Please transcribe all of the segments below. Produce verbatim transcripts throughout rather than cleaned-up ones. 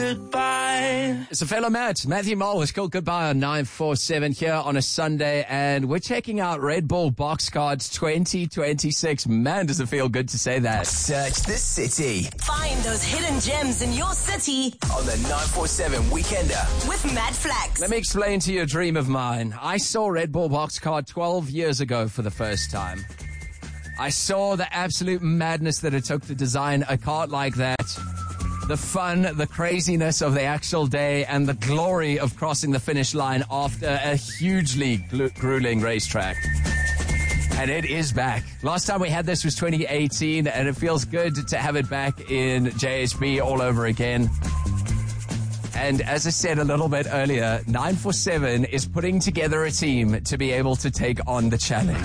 goodbye. It's a fellow Matt, Matthew Mole. It's called Goodbye on nine four seven here on a Sunday, and we're checking out Red Bull Box Cards twenty twenty-six. Man, does it feel good to say that. Search the city Find those hidden gems in your city on the nine four seven Weekender. with Mad Flax. Let me explain to you a dream of mine. I saw Red Bull Box Card twelve years ago for the first time. I saw the absolute madness that it took to design a card like that. The fun, the craziness of the actual day, and the glory of crossing the finish line after a hugely glu- grueling racetrack. And it is back. Last time we had this was twenty eighteen, and it feels good to have it back in J H B all over again. And as I said a little bit earlier, nine four seven is putting together a team to be able to take on the challenge.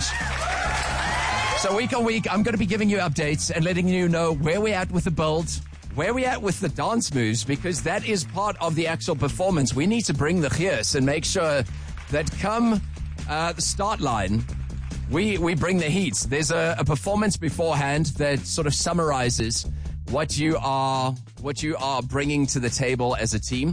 So week on week, I'm going to be giving you updates and letting you know where we're at with the build, where we're at with the dance moves, because that is part of the actual performance. We need to bring the gears and make sure that come uh, the start line, we, we bring the heat. There's a, a performance beforehand that sort of summarizes what you are, what you are bringing to the table as a team.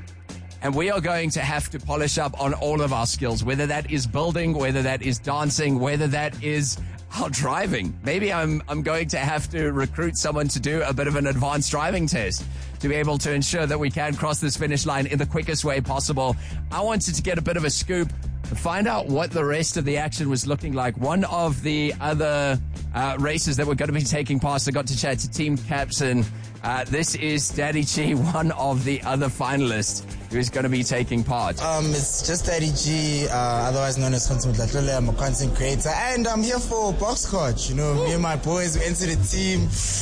And we are going to have to polish up on all of our skills, whether that is building, whether that is dancing, whether that is our driving. Maybe I'm I'm going to have to recruit someone to do a bit of an advanced driving test to be able to ensure that we can cross this finish line in the quickest way possible. I wanted to get a bit of a scoop, find out what the rest of the action was looking like. One of the other uh, races that we're going to be taking part, I got to chat to team captain. Uh, this is Daddy G, one of the other finalists who is going to be taking part. Um, it's just Daddy G, uh, otherwise known as Content Mutlatlole. I'm a content creator, and I'm here for Box Card. You know, Ooh. me and my boys, we entered the team.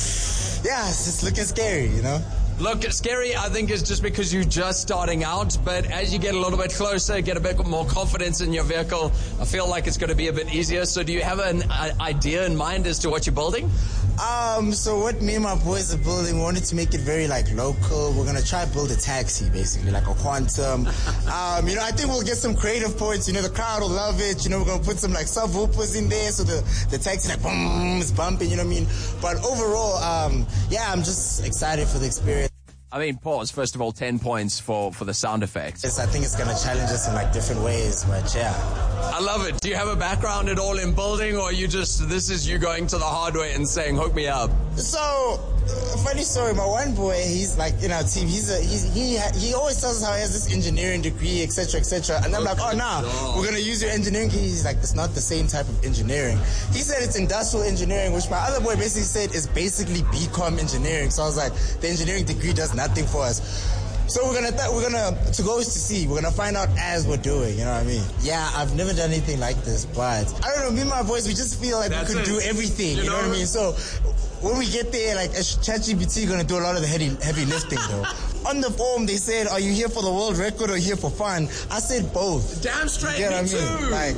Yeah, it's just looking scary, you know. Look, scary, I think, is just because you're just starting out, but as you get a little bit closer, get a bit more confidence in your vehicle, I feel like it's going to be a bit easier. So do you have an uh, idea in mind as to what you're building? Um, so what me and my boys are building, we wanted to make it very, like, local. We're going to try to build a taxi, basically, like a Quantum. um, you know, I think we'll get some creative points. You know, the crowd will love it. You know, we're going to put some, like, subwoofers in there so the, the taxi, like, boom, is bumping, you know what I mean? But overall, um, yeah, I'm just excited for the experience. I mean, pause. First of all, ten points for, for the sound effects. Yes, I think it's going to challenge us in, like, different ways, but yeah. I love it. Do you have a background at all in building, or are you just, this is you going to the hardware and saying, hook me up? So, uh, funny story, my one boy, he's like in our team, he's a, he's, he ha- he always tells us how he has this engineering degree, et cetera, et cetera. And I'm like, oh, nah, we're going to use your engineering. He's like, it's not the same type of engineering. He said it's industrial engineering, which my other boy basically said is basically B COM engineering. So I was like, the engineering degree does nothing for us. So we're gonna th- we're gonna to go is to see. We're gonna find out as we're doing. You know what I mean? Yeah, I've never done anything like this, but I don't know. Me and my boys, we just feel like That's we could it. do everything. You, you know, know what I mean? So when we get there, like ChatGPT gonna do a lot of the heavy heavy lifting though. On the form, they said, "Are you here for the world record or here for fun?" I said both. Damn straight, you know me what I mean? too. Like.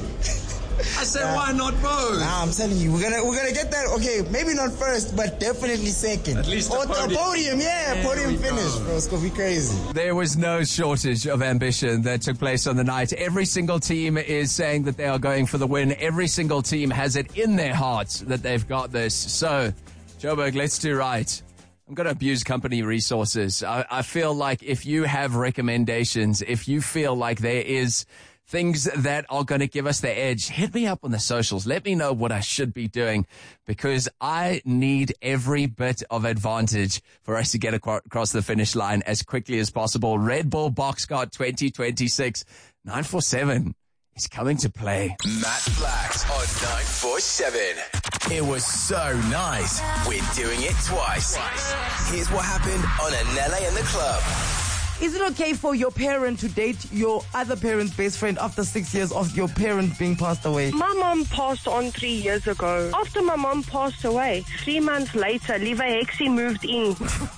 I said, nah, why not both? Nah, I'm telling you, we're gonna we're gonna get that. Okay, maybe not first, but definitely second. At least or the podium. podium, yeah, there podium finish, bro. It's gonna be crazy. There was no shortage of ambition that took place on the night. Every single team is saying that they are going for the win. Every single team has it in their hearts that they've got this. So, Joburg, let's do right. I'm going to abuse company resources. I, I feel like if you have recommendations, if you feel like there is things that are going to give us the edge, hit me up on the socials. Let me know what I should be doing, because I need every bit of advantage for us to get across the finish line as quickly as possible. Red Bull Box Card twenty twenty-six, nine four seven is coming to play. Matt Flax on nine four seven. It was so nice. We're doing it twice. Here's what happened on Anele in the Club. Is it okay for your parent to date your other parent's best friend after six years of your parent being passed away? My mom passed on three years ago. After my mom passed away, three months later, Liva Hexie moved in.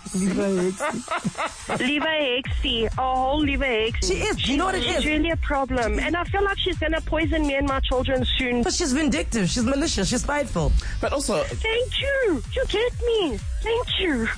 Liva Hexie? Liva Hexie. A whole Liva Hexie. She is. You know what it is? She's really a problem. And I feel like she's going to poison me and my children soon. But she's vindictive. She's malicious. She's spiteful. But also... Thank you. You get me. Thank you.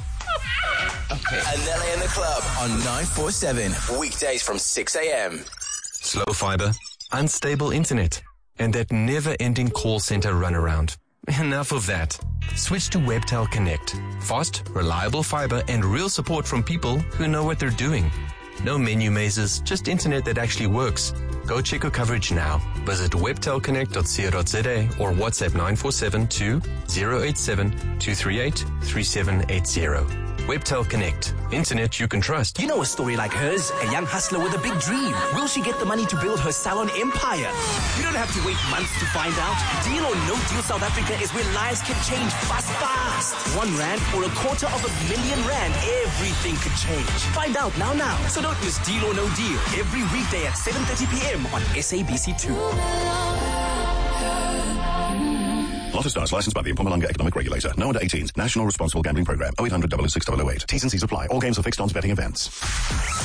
Okay. Anele in the Club on nine four seven. Weekdays from six a.m. Slow fiber, unstable internet, and that never-ending call center runaround. Enough of that. Switch to Webtel Connect. Fast, reliable fiber and real support from people who know what they're doing. No menu mazes, just internet that actually works. Go check your coverage now. Visit webtel connect dot co dot za or WhatsApp nine four seven two zero eight seven two three eight three seven eight zero. Webtel Connect. Internet you can trust. You know a story like hers, a young hustler with a big dream. Will she get the money to build her salon empire? You don't have to wait months to find out. Deal or No Deal South Africa is where lives can change fast, fast. One rand or a quarter of a million rand, everything could change. Find out now, now. So don't miss Deal or No Deal every weekday at seven thirty p.m. on S A B C two. Lotto Stars, licensed by the Mpumalanga Economic Regulator. No under eighteens. National Responsible Gambling Program. oh eight hundred, double oh six, double oh eight. T's and C's apply. All games are fixed odds betting events.